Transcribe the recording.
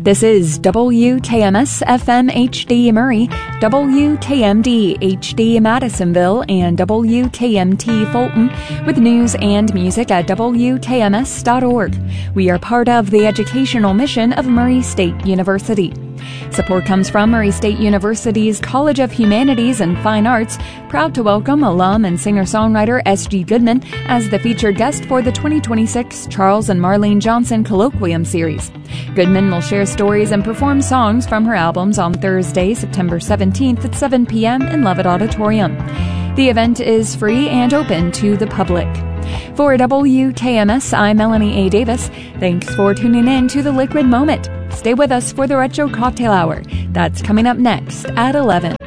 This is WKMS FM HD Murray, WKMD HD Madisonville, and WKMT Fulton with news and music at WKMS.org. We are part of the educational mission of Murray State University. Support comes from Murray State University's College of Humanities and Fine Arts, proud to welcome alum and singer-songwriter S.G. Goodman as the featured guest for the 2026 Charles and Marlene Johnson Colloquium Series. Goodman will share stories and perform songs from her albums on Thursday, September 17th at 7 p.m. in Levitt Auditorium. The event is free and open to the public. For WKMS, I'm Melanie A. Davis. Thanks for tuning in to The Liquid Moment. Stay with us for the Retro Cocktail Hour. That's coming up next at 11.